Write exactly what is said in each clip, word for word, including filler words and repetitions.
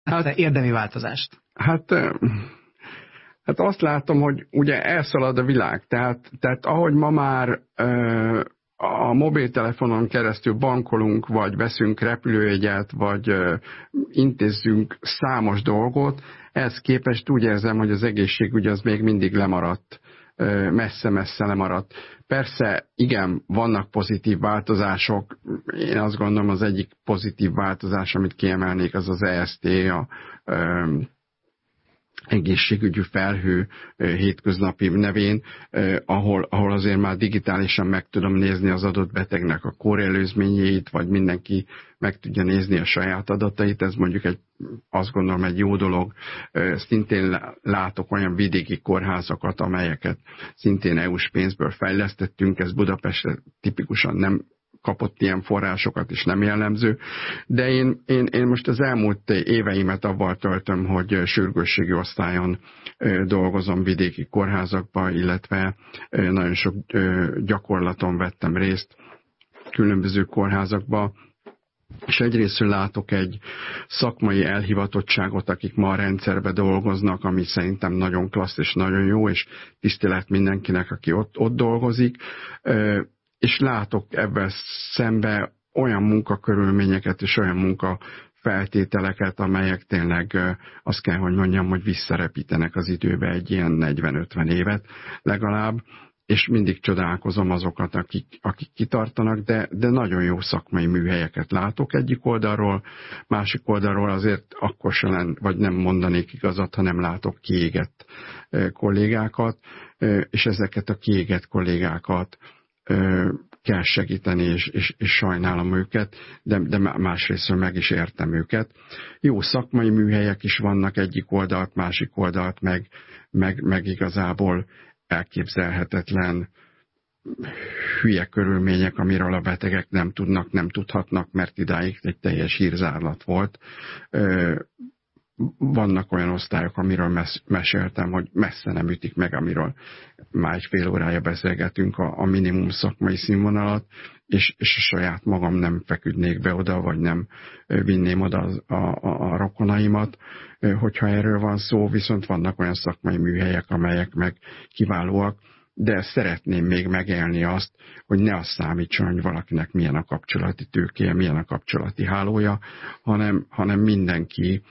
hát, érdemi változást? Hát, hát azt látom, hogy ugye elszalad a világ. Tehát, tehát ahogy ma már a mobiltelefonon keresztül bankolunk, vagy veszünk repülőjegyet, vagy intézzünk számos dolgot, ehhez képest úgy érzem, hogy az egészségügy az még mindig lemaradt, messze-messze lemaradt. Persze, igen, vannak pozitív változások. Én azt gondolom, az egyik pozitív változás, amit kiemelnék, az az E S T, a egészségügyi felhő hétköznapi nevén, ahol, ahol azért már digitálisan meg tudom nézni az adott betegnek a kórelőzményeit, vagy mindenki meg tudja nézni a saját adatait. Ez mondjuk egy, azt gondolom, egy jó dolog. Szintén látok olyan vidéki kórházakat, amelyeket szintén é u-s pénzből fejlesztettünk. Ez Budapestre tipikusan nem kapott ilyen forrásokat, és nem jellemző. De én, én, én most az elmúlt éveimet avval töltöm, hogy sürgősségi osztályon dolgozom vidéki kórházakban, illetve nagyon sok gyakorlaton vettem részt különböző kórházakba, és egyrésztről látok egy szakmai elhivatottságot, akik ma a rendszerbe dolgoznak, ami szerintem nagyon klassz és nagyon jó, és tisztelet mindenkinek, aki ott, ott dolgozik. És látok ebben szembe olyan munkakörülményeket és olyan munkafeltételeket, amelyek tényleg azt kell, hogy mondjam, hogy visszarepítenek az időbe egy ilyen negyven-ötven évet legalább, és mindig csodálkozom azokat, akik, akik kitartanak, de, de nagyon jó szakmai műhelyeket látok egyik oldalról, másik oldalról azért akkor sem, vagy nem mondanék igazat, ha nem látok kiégett kollégákat, és ezeket a kiégett kollégákat kell segíteni, és, és, és sajnálom őket, de, de másrésztről meg is értem őket. Jó szakmai műhelyek is vannak egyik oldalt, másik oldalt, meg, meg, meg igazából elképzelhetetlen hülye körülmények, amiről a betegek nem tudnak, nem tudhatnak, mert idáig egy teljes hírzárlat volt. Vannak olyan osztályok, amiről mes- meséltem, hogy messze nem ütik meg, amiről már egy fél órája beszélgetünk a, a minimum szakmai színvonalat, és, és a saját magam nem feküdnék be oda, vagy nem vinném oda a, a, a rokonaimat, hogyha erről van szó, viszont vannak olyan szakmai műhelyek, amelyek meg kiválóak, de szeretném még megélni azt, hogy ne azt számítson, hogy valakinek milyen a kapcsolati tőkéje, milyen a kapcsolati hálója, hanem, hanem mindenki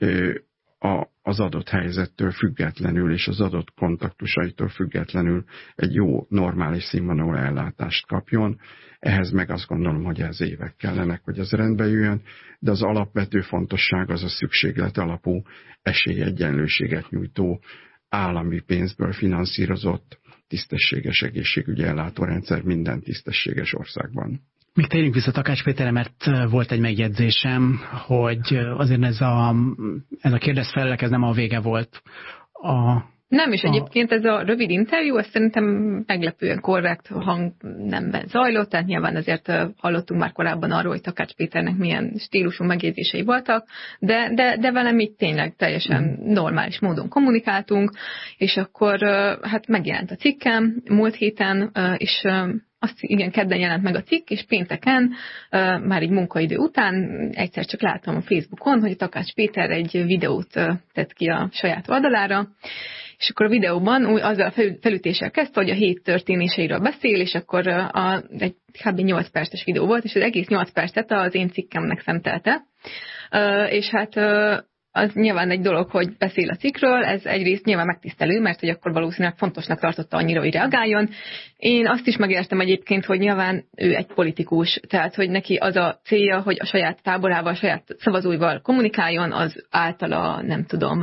az adott helyzettől függetlenül és az adott kontaktusaitól függetlenül egy jó, normális színvonalú ellátást kapjon. Ehhez meg azt gondolom, hogy ez évek kellenek, hogy ez rendbe jöjjön, de az alapvető fontosság az a szükséglet alapú esélyegyenlőséget nyújtó, állami pénzből finanszírozott, tisztességes egészségügyi ellátórendszer minden tisztességes országban. Még térjünk vissza Takács Péterre, mert volt egy megjegyzésem, hogy azért ez a, ez a kérdezfelelek, ez nem a vége volt. A, nem, és a... egyébként ez a rövid interjú, ez szerintem meglepően korrekt hangnemben zajlott, tehát nyilván azért hallottunk már korábban arról, hogy Takács Péternek milyen stílusú megjegyzései voltak, de, de, de velem itt tényleg teljesen mm. normális módon kommunikáltunk, és akkor hát megjelent a cikkem múlt héten, és azt igen, kedden jelent meg a cikk, és pénteken, uh, már egy munkaidő után egyszer csak láttam a Facebookon, hogy a Takács Péter egy videót uh, tett ki a saját oldalára, és akkor a videóban úgy azzal a felütéssel kezdte, hogy a hét történéseiről beszél, és akkor uh, a, egy kb. nyolc perces videó volt, és az egész nyolc percet az én cikkemnek szentelte. Uh, és hát uh, az nyilván egy dolog, hogy beszél a cikkről, ez egyrészt nyilván megtisztelő, mert hogy akkor valószínűleg fontosnak tartotta annyira, hogy reagáljon. Én azt is megértem egyébként, hogy nyilván ő egy politikus, tehát hogy neki az a célja, hogy a saját táborával, a saját szavazóival kommunikáljon, az általa, nem tudom,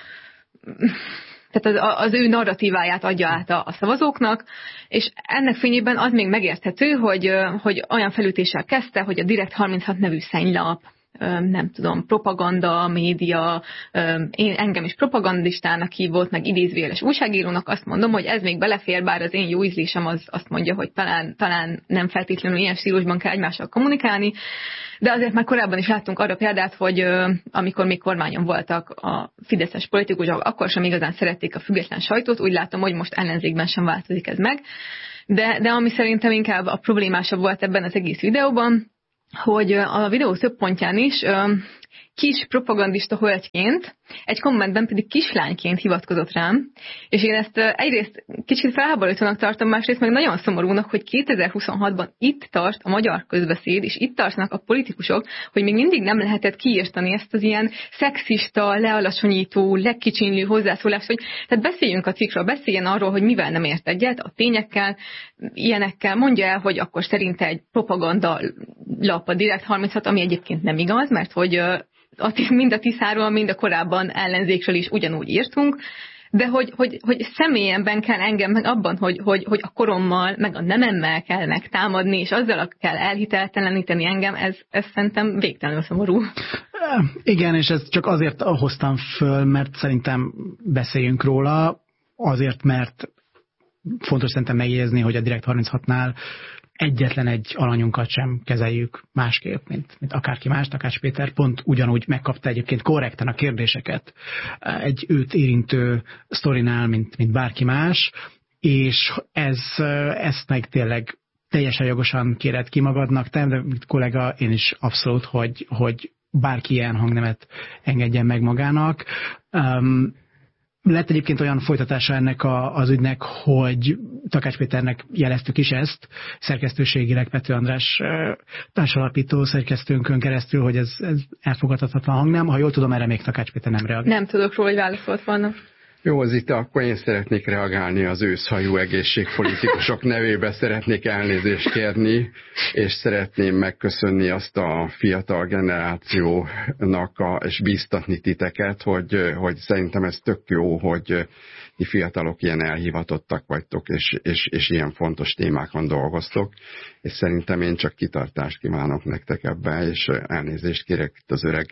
tehát az, az ő narratíváját adja át a, a szavazóknak, és ennek fényében az még megérthető, hogy, hogy olyan felütéssel kezdte, hogy a Direkt harminchat nevű szennylap, nem tudom, propaganda, média, én engem is propagandistának hívott, meg idézőjeles újságírónak, azt mondom, hogy ez még belefér, bár az én jó ízlésem az azt mondja, hogy talán, talán nem feltétlenül ilyen stílusban kell egymással kommunikálni, de azért már korábban is láttunk arra példát, hogy amikor még kormányon voltak a fideszes politikusok, akkor sem igazán szerették a független sajtót, úgy látom, hogy most ellenzékben sem változik ez meg, de, de ami szerintem inkább a problémásabb volt ebben az egész videóban, hogy a videó több pontján is kis propagandista hölgyként, egy kommentben pedig kislányként hivatkozott rám, és én ezt egyrészt kicsit felháborítónak tartom, másrészt meg nagyon szomorúnak, hogy kétezer-huszonhatban itt tart a magyar közbeszéd, és itt tartnak a politikusok, hogy még mindig nem lehetett kiírtani ezt az ilyen szexista, lealacsonyító, legkicsinlő hozzászólást, hogy tehát beszéljünk a cikkről, beszéljen arról, hogy mivel nem ért egyet, a tényekkel, ilyenekkel, mondja el, hogy akkor szerinte egy propaganda lap a Direkt harminchat, ami egyébként nem igaz, mert hogy mind a Tiszáról, mind a korábban ellenzékről is ugyanúgy írtunk, de hogy, hogy, hogy személyemben kell engem meg abban, hogy, hogy, hogy a korommal, meg a nememmel kell megtámadni, és azzal kell elhitelteleníteni engem, ez, ez szerintem végtelenül szomorú. Igen, és ezt csak azért hoztam föl, mert szerintem beszéljünk róla, azért, mert fontos szerintem megjegyezni, hogy a Direkt harminchatnál egyetlen egy alanyunkat sem kezeljük másképp, mint, mint akárki más. Takács Péter pont ugyanúgy megkapta egyébként korrekten a kérdéseket egy őt érintő sztorinál, mint, mint bárki más, és ez, ezt meg tényleg teljesen jogosan kéred ki magadnak, te, de mint kollega, én is abszolút, hogy, hogy bárki ilyen hangnemet engedjen meg magának. Um, Lett egyébként olyan folytatása ennek a, az ügynek, hogy Takács Péternek jeleztük is ezt, szerkesztőségileg Pető András társalapító szerkesztőnkön keresztül, hogy ez, ez elfogadhatatlan hangnem. Ha jól tudom, erre még Takács Péter nem reagál. Nem tudok róla, hogy válaszolt volna. Jó, az itt akkor én szeretnék reagálni az őszhajú egészségpolitikusok nevébe, szeretnék elnézést kérni, és szeretném megköszönni azt a fiatal generációnak, a, és bíztatni titeket, hogy, hogy szerintem ez tök jó, hogy ti fiatalok ilyen elhivatottak vagytok, és, és, és ilyen fontos témákon dolgoztok, és szerintem én csak kitartást kívánok nektek ebbe, és elnézést kérek itt az öreg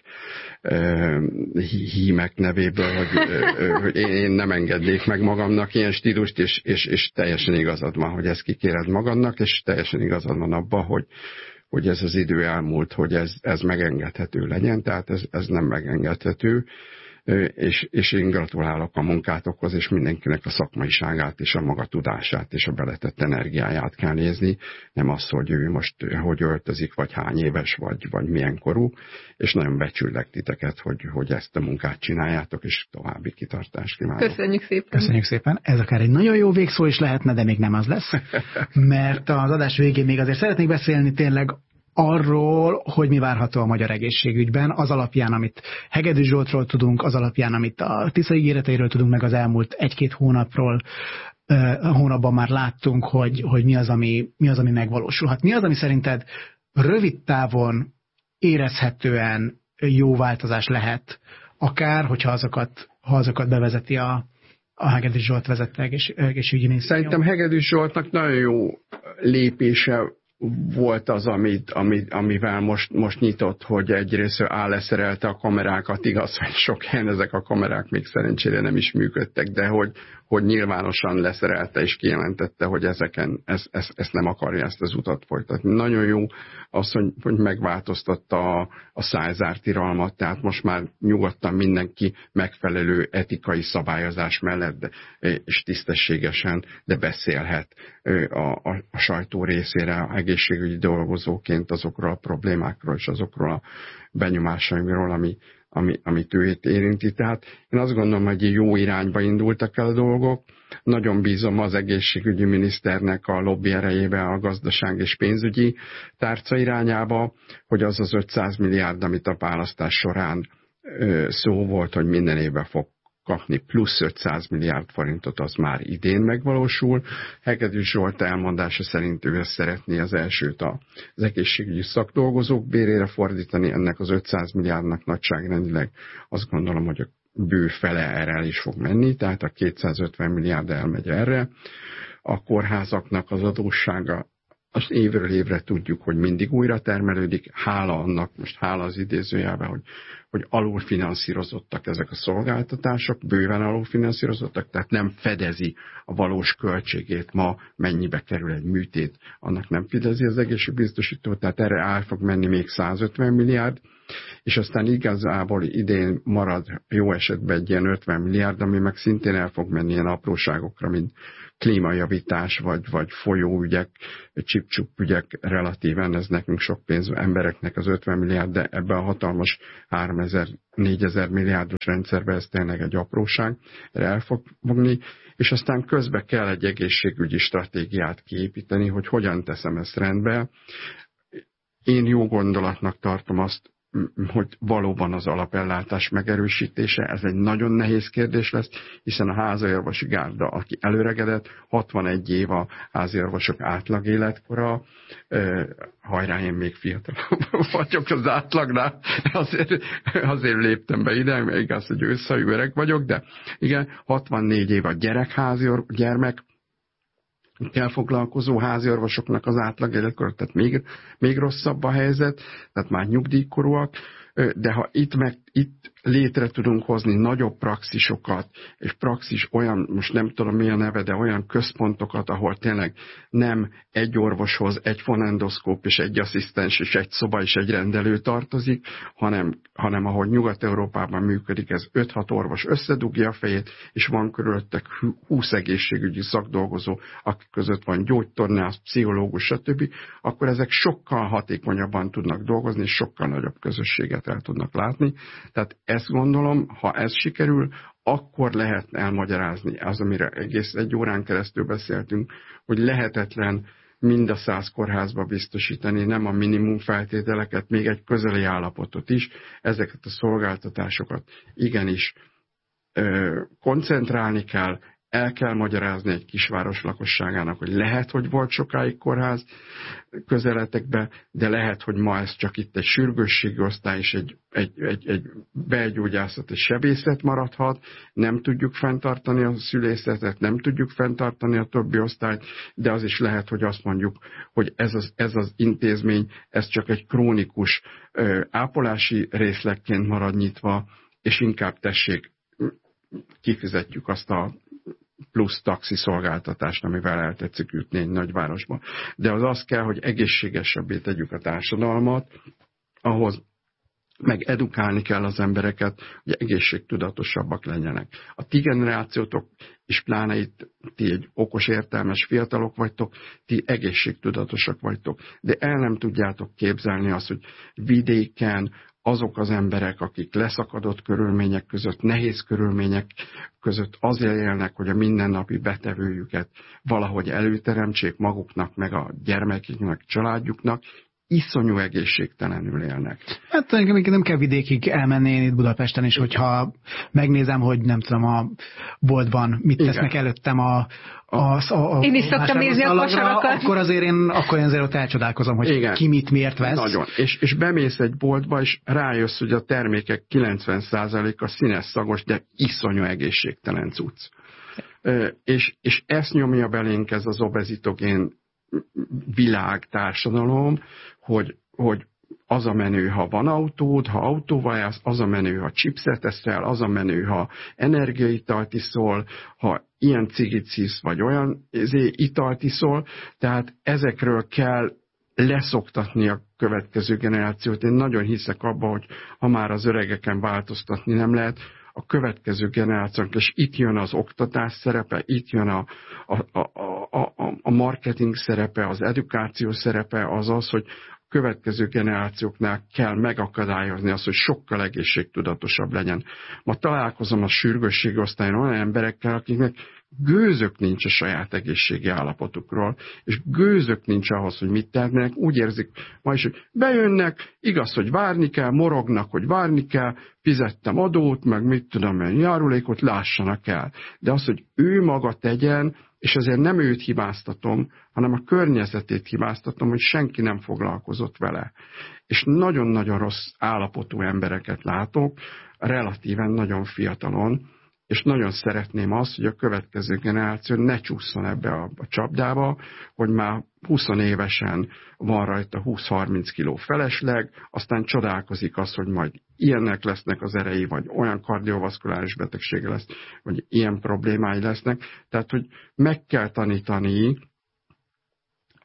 uh, hímek nevéből, hogy, uh, hogy én nem engednék meg magamnak ilyen stílust, és, és, és teljesen igazad van, hogy ezt kikéred magadnak, és teljesen igazad van abban, hogy, hogy ez az idő elmúlt, hogy ez, ez megengedhető legyen, tehát ez, ez nem megengedhető. És, és én gratulálok a munkátokhoz, és mindenkinek a szakmaiságát, és a maga tudását, és a beletett energiáját kell nézni, nem az, hogy ő most hogy öltözik, vagy hány éves, vagy, vagy milyen korú, és nagyon becsüllek titeket, hogy, hogy ezt a munkát csináljátok, és további kitartást kívánok. Köszönjük szépen. Köszönjük szépen. Ez akár egy nagyon jó végszó is lehetne, de még nem az lesz, mert az adás végén még azért szeretnék beszélni tényleg arról, hogy mi várható a magyar egészségügyben, az alapján, amit Hegedűs Zsoltról tudunk, az alapján, amit a Tisza ígéreteiről tudunk, meg az elmúlt egy-két hónapról, hónapban már láttunk, hogy, hogy mi az, ami, mi az, ami megvalósulhat. Mi az, ami szerinted rövid távon érezhetően jó változás lehet, akár, hogyha azokat, ha azokat bevezeti a, a Hegedűs Zsolt vezette egészségügyi minisztérium? Szerintem Hegedűs Zsoltnak nagyon jó lépése volt az, amit, amit, amivel most, most nyitott, hogy egyrészt álleszerelte a kamerákat, igaz, hogy sok helyen ezek a kamerák még szerencsére nem is működtek, de hogy, hogy nyilvánosan leszerelte és kijelentette, hogy ezeken ez, ez, ezt nem akarja ezt az utat folytatni. Nagyon jó az, hogy, hogy megváltoztatta a, a szájzártiralmat, tehát most már nyugodtan mindenki megfelelő etikai szabályozás mellett, de, és tisztességesen, de beszélhet a, a, a sajtó részére, a egészségügyi dolgozóként azokról a problémákról és azokról a benyomásaimról, ami, ami, amit ő itt érinti. Tehát én azt gondolom, hogy jó irányba indultak el a dolgok. Nagyon bízom az egészségügyi miniszternek a lobby erejébe a gazdaság és pénzügyi tárca irányába, hogy az az ötszáz milliárd, amit a választás során ö, szó volt, hogy minden évben fog kapni plusz ötszáz milliárd forintot, az már idén megvalósul. Hegedűs Zsolt elmondása szerint ő ezt szeretné az elsőt az egészségügyi szakdolgozók bérére fordítani, ennek az ötszáz milliárdnak nagyságrendileg azt gondolom, hogy a bő fele erre el is fog menni, tehát a kétszázötven milliárd elmegy erre. A kórházaknak az adóssága, azt évről évre tudjuk, hogy mindig újra termelődik, hála annak, most hála az idézőjelben, hogy, hogy alulfinanszírozottak ezek a szolgáltatások, bőven alulfinanszírozottak, tehát nem fedezi a valós költségét ma, mennyibe kerül egy műtét, annak nem fedezi az egészségbiztosító, tehát erre el fog menni még százötven milliárd, és aztán igazából idén marad jó esetben egy ilyen ötven milliárd, ami meg szintén el fog menni ilyen apróságokra, mint klímajavítás, vagy, vagy folyóügyek, csip-csup ügyek, relatíven ez nekünk sok pénz, embereknek az ötven milliárd, de ebben a hatalmas háromezer-négyezer milliárdos rendszerben ez tényleg egy apróság, erre el fog fogni, és aztán közben kell egy egészségügyi stratégiát kiépíteni, hogy hogyan teszem ezt rendbe. Én jó gondolatnak tartom azt, hogy valóban az alapellátás megerősítése, ez egy nagyon nehéz kérdés lesz, hiszen a háziorvosi gárda, aki előregedett, hatvanegy év a háziorvosok átlag életkora, hajrá, én még fiatal vagyok az átlagnál, azért, azért léptem be ide, mert igaz, hogy őszhajú öreg vagyok, de igen, hatvannégy év a gyerekházior, gyermek, kell foglalkozó háziorvosoknak az átlag életkor, tehát még, még rosszabb a helyzet, tehát már nyugdíjkorúak, de ha itt, meg, itt létre tudunk hozni nagyobb praxisokat, és praxis olyan, most nem tudom mi a neve, de olyan központokat, ahol tényleg nem egy orvoshoz egy fonendoszkóp és egy asszisztens és egy szoba és egy rendelő tartozik, hanem, hanem ahogy Nyugat-Európában működik, ez öt-hat orvos összedugja a fejét, és van körülöttek húsz egészségügyi szakdolgozó, akik között van gyógytornász, pszichológus, stb., akkor ezek sokkal hatékonyabban tudnak dolgozni, és sokkal nagyobb közösséget el tudnak látni. Tehát ezt gondolom, ha ez sikerül, akkor lehet elmagyarázni az, amire egész egy órán keresztül beszéltünk, hogy lehetetlen mind a száz kórházba biztosítani, nem a minimum feltételeket, még egy közeli állapotot is, ezeket a szolgáltatásokat igenis ö, koncentrálni kell, el kell magyarázni egy kisváros lakosságának, hogy lehet, hogy volt sokáig kórház közeletekbe, de lehet, hogy ma ez csak itt egy sürgősségi osztály és egy, egy, egy, egy belgyógyászat és sebészet maradhat, nem tudjuk fenntartani a szülészetet, nem tudjuk fenntartani a többi osztályt, de az is lehet, hogy azt mondjuk, hogy ez az, ez az intézmény, ez csak egy krónikus ö, ápolási részlegként marad nyitva, és inkább tessék, kifizetjük azt a plusz taxi szolgáltatást, amivel el tetszik jutni egy nagyvárosba. De az az kell, hogy egészségesebbé tegyük a társadalmat, ahhoz meg edukálni kell az embereket, hogy egészségtudatosabbak legyenek. A ti generációtok, és pláne itt ti egy okos, értelmes fiatalok vagytok, ti egészségtudatosak vagytok, de el nem tudjátok képzelni azt, hogy vidéken azok az emberek, akik leszakadott körülmények között, nehéz körülmények között azért élnek, hogy a mindennapi betevőjüket valahogy előteremtsék maguknak, meg a gyermeküknek, családjuknak, iszonyú egészségtelenül élnek. Hát nem kell vidékig elmenni én itt Budapesten is, hogyha megnézem, hogy nem tudom, a boltban mit igen. tesznek előttem a, a, a, a én is szoktam nézni a kosarakat. Akkor azért én, akkor én azért ott elcsodálkozom, hogy igen. ki mit miért vesz. Nagyon. És, és bemész egy boltba, és rájössz, hogy a termékek kilencven százaléka színes, szagos, de iszonyú egészségtelen cucc. És, és ezt nyomja belénk ez az obezitogén világ, társadalom, hogy, hogy az a menő, ha van autód, ha autóval jársz, az a menő, ha chipset eszel, az a menő, ha energiaitalt iszol, ha ilyen cigit szívsz, vagy olyan italt iszol, tehát ezekről kell leszoktatni a következő generációt. Én nagyon hiszek abba, hogy ha már az öregeken változtatni nem lehet, a következő generációk, és itt jön az oktatás szerepe, itt jön a, a, a, a, a marketing szerepe, az edukáció szerepe, az az, hogy a következő generációknál kell megakadályozni azt, hogy sokkal egészségtudatosabb legyen. Ma találkozom a sürgősségi osztályon olyan emberekkel, akiknek gőzök nincs a saját egészségi állapotukról, és gőzök nincs ahhoz, hogy mit tehetnek, úgy érzik ma is, hogy bejönnek, igaz, hogy várni kell, morognak, hogy várni kell, fizettem adót, meg mit tudom én, járulékot, lássanak el. De az, hogy ő maga tegyen, és ezért nem őt hibáztatom, hanem a környezetét hibáztatom, hogy senki nem foglalkozott vele. És nagyon-nagyon rossz állapotú embereket látok, relatíven nagyon fiatalon, és nagyon szeretném azt, hogy a következő generáció ne csúszson ebbe a, a csapdába, hogy már húsz évesen van rajta húsz-harminc kiló felesleg, aztán csodálkozik az, hogy majd ilyenek lesznek az erei, vagy olyan kardiovaszkuláris betegsége lesz, vagy ilyen problémái lesznek. Tehát, hogy meg kell tanítani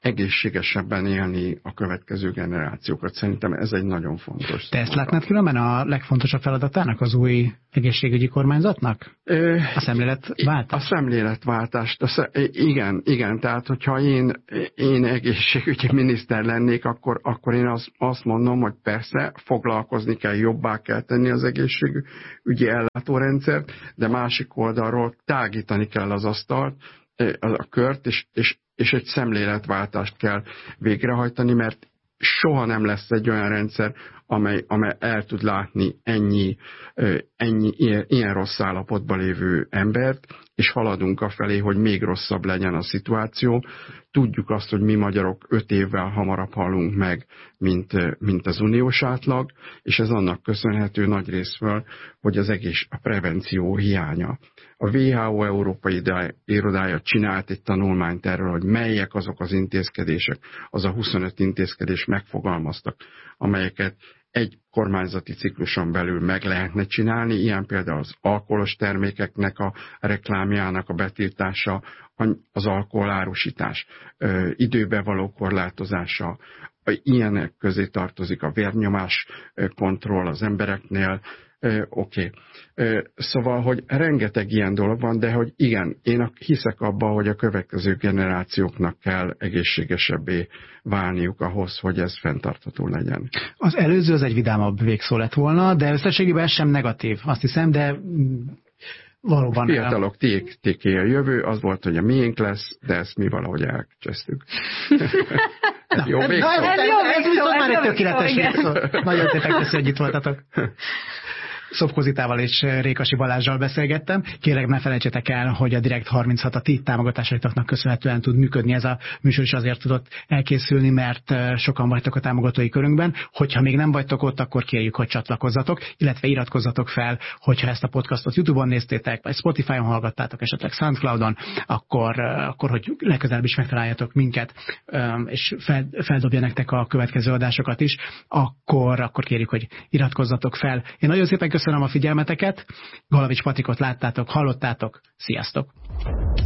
egészségesebben élni a következő generációkat. Szerintem ez egy nagyon fontos. Te ezt látnád különben a legfontosabb feladatának az új egészségügyi kormányzatnak? Ö, a szemléletváltás? A szemléletváltást. A szem, igen, igen, tehát hogyha én, én egészségügyi miniszter lennék, akkor, akkor én azt, azt mondom, hogy persze foglalkozni kell, jobbá kell tenni az egészségügyi ellátórendszert, de másik oldalról tágítani kell az asztalt, a kört, és, és, és egy szemléletváltást kell végrehajtani, mert soha nem lesz egy olyan rendszer, amely, amely el tud látni ennyi, ennyi ilyen, ilyen rossz állapotban lévő embert, és haladunk afelé, hogy még rosszabb legyen a szituáció. Tudjuk azt, hogy mi magyarok öt évvel hamarabb halunk meg, mint, mint az uniós átlag, és ez annak köszönhető nagy részről, hogy az egész a prevenció hiánya. A dupla vé há ó Európai Irodája csinált egy tanulmányt erről, hogy melyek azok az intézkedések, az a huszonöt intézkedés megfogalmaztak, amelyeket egy kormányzati cikluson belül meg lehetne csinálni, ilyen például az alkoholos termékeknek a reklámjának a betiltása, az alkoholárusítás, időbe való korlátozása, ilyenek közé tartozik a vérnyomás kontroll az embereknél. Oké. Okay. Szóval, hogy rengeteg ilyen dolog van, de hogy igen, én hiszek abban, hogy a következő generációknak kell egészségesebbé válniuk ahhoz, hogy ez fenntartható legyen. Az előző az egy vidámabb végszó lett volna, de összességében ez sem negatív, azt hiszem, de valóban... Fiatalok, tiéké a jövő, az volt, hogy a miénk lesz, de ezt mi valahogy elcsesztük. Jó végszó. Ez viszont már egy tökéletes végszó. Nagyon szépen köszönjük, hogy itt voltatok. Szobkozitával és Rékasi Balázsral beszélgettem. Kérlek, ne felejtsétek el, hogy a Direkt harminchat a ti támogatásaitoknak köszönhetően tud működni. Ez a műsor is azért tudott elkészülni, mert sokan vagytok a támogatói körünkben. Hogyha még nem vagytok ott, akkor kérjük, hogy csatlakozzatok, illetve iratkozzatok fel, hogyha ezt a podcastot YouTube-on néztétek, vagy Spotify-on hallgattátok, esetleg SoundCloud-on, akkor, akkor hogy legközelebb is megtaláljatok minket, és fel, feldobja nektek a következő adásokat is, akkor, akkor kérjük, hogy iratkozzatok fel. Én nagyon szépen köszönöm a figyelmeteket. Galavics Patrikot láttátok, hallottátok. Sziasztok!